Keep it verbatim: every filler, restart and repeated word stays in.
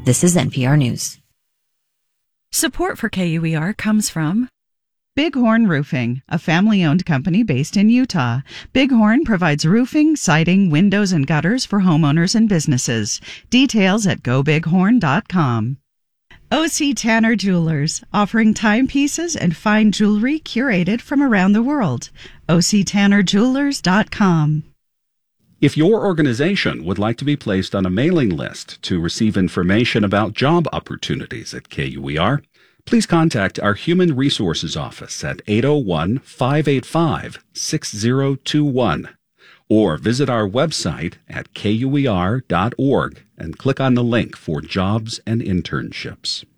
This is N P R News. Support for K U E R comes from Bighorn Roofing, a family-owned company based in Utah. Bighorn provides roofing, siding, windows, and gutters for homeowners and businesses. Details at go bighorn dot com. O C Tanner Jewelers, offering timepieces and fine jewelry curated from around the world. o c tanner jewelers dot com. If your organization would like to be placed on a mailing list to receive information about job opportunities at K U E R, please contact our Human Resources Office at eight oh one, five eight five, six oh two one or visit our website at K U E R dot org and click on the link for jobs and internships.